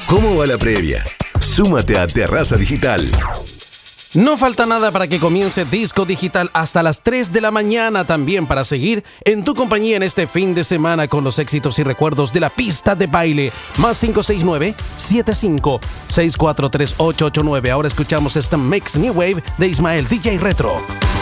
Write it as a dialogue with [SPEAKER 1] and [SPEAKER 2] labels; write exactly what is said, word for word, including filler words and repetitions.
[SPEAKER 1] ¿Cómo va la previa? Súmate a Terraza Digital.
[SPEAKER 2] No falta nada para que comience Disco Digital hasta las tres de la mañana también para seguir en tu compañía en este fin de semana con los éxitos y recuerdos de la pista de baile. Más cinco seis nueve, siete cinco seis cuatro tres, ocho ocho nueve. Ahora escuchamos esta Mix New Wave de Ismael D J Retro.